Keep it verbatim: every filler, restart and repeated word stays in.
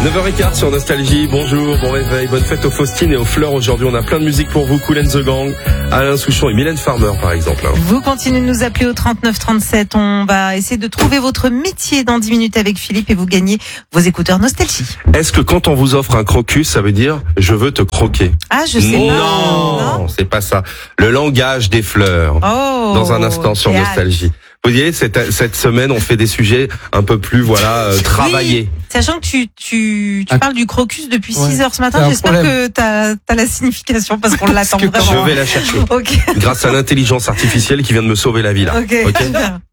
neuf heures quinze sur Nostalgie, bonjour, bon réveil, bonne fête aux Faustines et aux Fleurs. Aujourd'hui, on a plein de musique pour vous, Kool and the Gang, Alain Souchon et Mylène Farmer par exemple. Vous continuez de nous appeler au trente-neuf trente-sept, on va essayer de trouver votre métier dans dix minutes avec Philippe et vous gagnez vos écouteurs Nostalgie. Est-ce que quand on vous offre un crocus, ça veut dire « je veux te croquer » ? Ah, je sais non, pas. Non, non, c'est pas ça. Le langage des fleurs, oh, dans un instant sur Nostalgie. Vous voyez, cette, cette semaine, on fait des sujets un peu plus, voilà, euh, travaillés. Oui, sachant que tu, tu, tu Ah. parles du crocus depuis Ouais. six heures ce matin, C'est un j'espère problème. que t'as, t'as la signification parce qu'on l'attend que vraiment. Je vais la chercher. Ok. Grâce à l'intelligence artificielle qui vient de me sauver la vie là. Ok. Ok. Super.